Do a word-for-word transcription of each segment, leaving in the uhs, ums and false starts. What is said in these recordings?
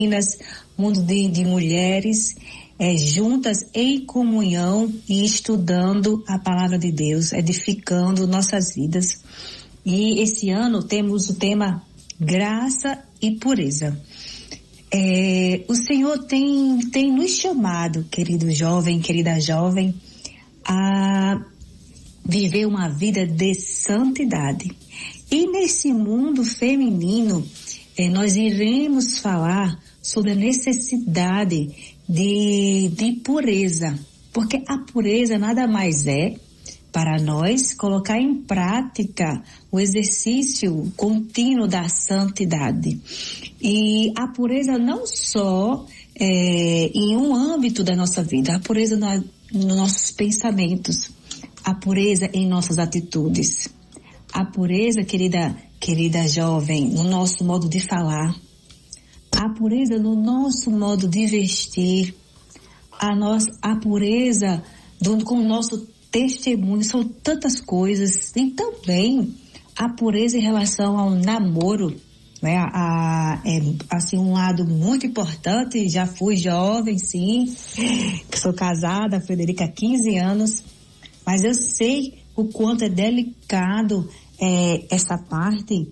meninas, mundo de, de mulheres, é, juntas em comunhão e estudando a palavra de Deus, edificando nossas vidas. E esse ano temos o tema graça e pureza. É, o Senhor tem, tem nos chamado, querido jovem, querida jovem, a viver uma vida de santidade. E nesse mundo feminino, eh, nós iremos falar sobre a necessidade de, de pureza, porque a pureza nada mais é para nós colocar em prática o exercício contínuo da santidade. E a pureza não só eh, em um âmbito da nossa vida, a pureza na, nos nossos pensamentos, a pureza em nossas atitudes, a pureza, querida, querida jovem, no nosso modo de falar, a pureza no nosso modo de vestir, a, nossa, a pureza do, com o nosso testemunho, são tantas coisas. E também a pureza em relação ao namoro, né? A, a, é, assim, um lado muito importante, já fui jovem, sim, sou casada, Frederica, há quinze anos, mas eu sei o quanto é delicado é, essa parte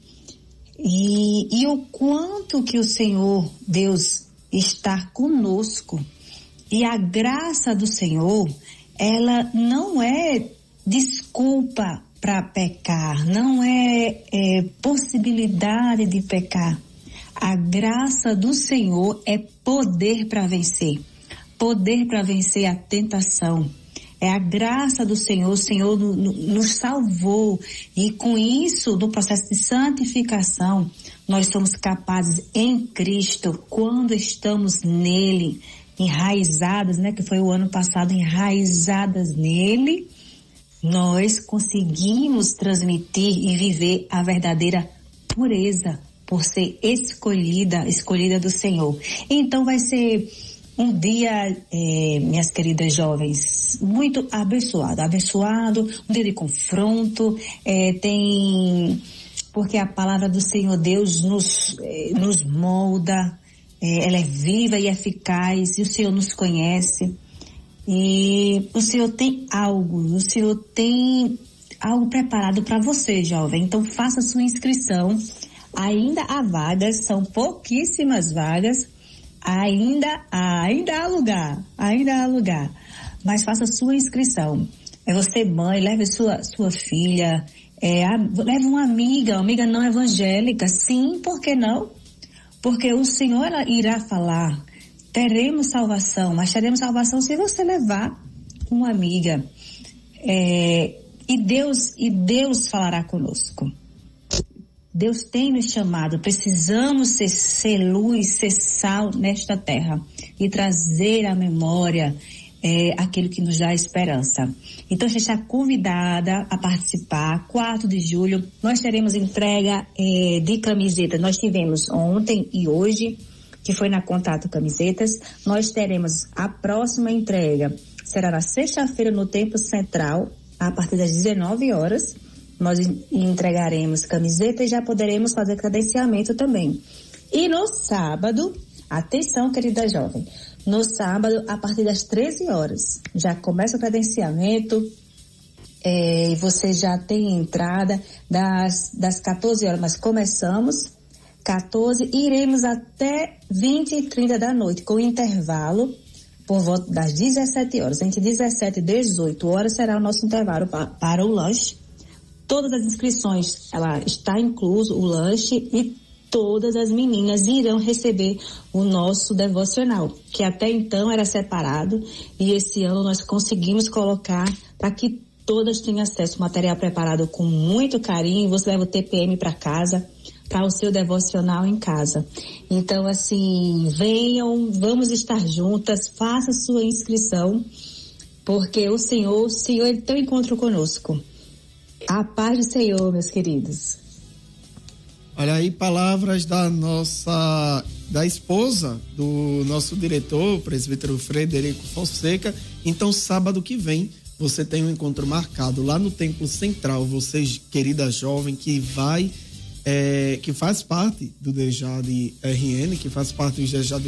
e, e o quanto que o Senhor Deus está conosco. E a graça do Senhor, ela não é desculpa para pecar, não é, é possibilidade de pecar. A graça do Senhor é poder para vencer, poder para vencer a tentação. É a graça do Senhor, o Senhor no, no, nos salvou e com isso, no processo de santificação, nós somos capazes em Cristo, quando estamos nele, enraizadas, né, que foi o ano passado, enraizadas nele, nós conseguimos transmitir e viver a verdadeira pureza, por ser escolhida, escolhida do Senhor. Então vai ser um dia, eh, minhas queridas jovens, muito abençoado, abençoado, um dia de confronto, eh, tem, porque a palavra do Senhor Deus nos, eh, nos molda, eh, ela é viva e eficaz, e o Senhor nos conhece, e o Senhor tem algo, o Senhor tem algo preparado para você, jovem. Então faça sua inscrição, ainda há vagas, são pouquíssimas vagas, Ainda há, ainda há lugar, ainda há lugar, mas faça sua inscrição. É você mãe, leve sua, sua filha, é, a, leve uma amiga, uma amiga não evangélica, sim, por que não? Porque o Senhor irá falar, teremos salvação, mas teremos salvação se você levar uma amiga, é, e Deus, e Deus falará conosco. Deus tem nos chamado, precisamos ser, ser luz, ser sal nesta terra e trazer à memória é, aquilo que nos dá esperança. Então a gente está convidada a participar. quatro de julho nós teremos entrega é, de camiseta. Nós tivemos ontem e hoje, que foi na Contato Camisetas. Nós teremos a próxima entrega, será na sexta-feira no Templo Central, a partir das dezenove horas. Nós entregaremos camiseta e já poderemos fazer credenciamento também. E no sábado, atenção, querida jovem, no sábado, a partir das treze horas, já começa o credenciamento, é, você já tem entrada das, das quatorze horas, mas começamos quatorze e iremos até vinte e trinta da noite, com intervalo por volta das dezessete horas. Entre dezessete e dezoito horas será o nosso intervalo para, para o lanche. Todas as inscrições, ela está incluso o lanche e todas as meninas irão receber o nosso devocional, que até então era separado e esse ano nós conseguimos colocar para que todas tenham acesso ao material preparado com muito carinho. Você leva o T P M para casa, para o seu devocional em casa. Então, assim, venham, vamos estar juntas, faça sua inscrição, porque o Senhor, o Senhor, Ele tem um encontro conosco. A paz do Senhor, meus queridos. Olha aí, palavras da nossa, da esposa do nosso diretor, o presbítero Frederico Fonseca. Então, sábado que vem, você tem um encontro marcado lá no Templo Central. Você, querida jovem, que vai é, que faz parte do D J de R N, que faz parte do D J